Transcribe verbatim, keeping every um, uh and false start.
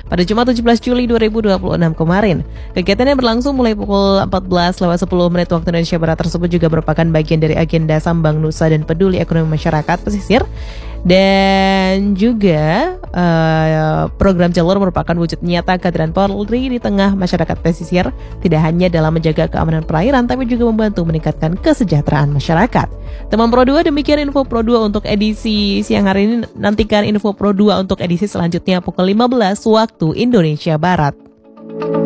pada Jumat tujuh belas Juli dua ribu dua puluh enam kemarin. Kegiatan yang berlangsung mulai pukul empat belas lewat sepuluh menit waktu Indonesia Barat tersebut juga merupakan bagian dari agenda Sambang Nusa dan Peduli Ekonomi Masyarakat Pesisir. Dan juga uh, program Jalur merupakan wujud nyata kehadiran Polri di tengah masyarakat pesisir, tidak hanya dalam menjaga keamanan perairan, tapi juga membantu meningkatkan kesejahteraan masyarakat. Teman Pro dua, demikian info Pro dua untuk edisi siang hari ini. Nantikan info Pro dua untuk edisi selanjutnya pukul lima belas waktu Indonesia Barat.